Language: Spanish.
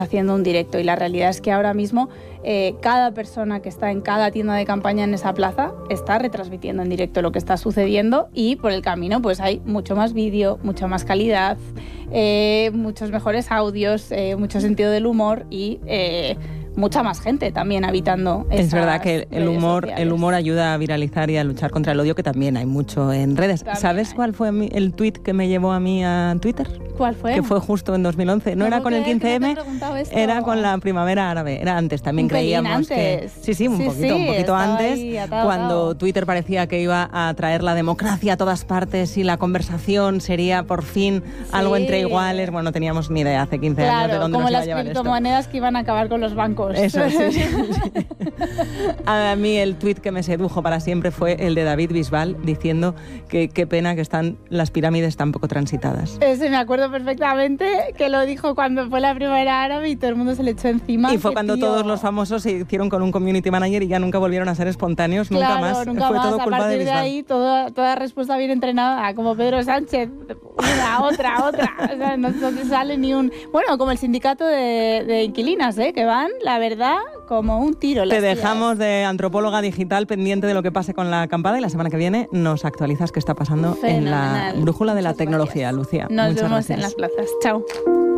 haciendo un directo, y la realidad es que ahora mismo cada persona que está en cada tienda de campaña en esa plaza está retransmitiendo en directo lo que está sucediendo, y por el camino pues hay mucho más vídeo, mucha más calidad, muchos mejores audios, mucho sentido del humor y mucha más gente también habitando esas. Es verdad que el humor ayuda a viralizar y a luchar contra el odio, que también hay mucho en redes. También ¿sabes cuál fue el tuit que me llevó a mí a Twitter? ¿Cuál fue? Que fue justo en 2011. No era con el 15M, era con la primavera árabe. Era antes, también creíamos antes. que... Sí, un poquito antes, cuando Twitter parecía que iba a traer la democracia a todas partes y la conversación sería por fin algo entre iguales. Bueno, no teníamos ni idea hace 15 años de dónde nos iba a llevar esto. Como las criptomonedas que iban a acabar con los bancos. Eso, sí. A mí el tuit que me sedujo para siempre fue el de David Bisbal diciendo que qué pena que están las pirámides tan poco transitadas. Ese me acuerdo perfectamente, que lo dijo cuando fue la primavera árabe y todo el mundo se le echó encima. Y fue cuando todos los famosos se hicieron con un community manager y ya nunca volvieron a ser espontáneos, nunca más. Fue todo culpa de Bisbal. A partir de ahí toda respuesta bien entrenada, como Pedro Sánchez, otra. O sea, no te sale ni un... Bueno, como el sindicato de inquilinas, que van, la verdad, como un tiro. Te dejamos de antropóloga digital pendiente de lo que pase con la acampada, y la semana que viene nos actualizas qué está pasando en la brújula de la tecnología, Lucía. Nos vemos en las plazas. Chao.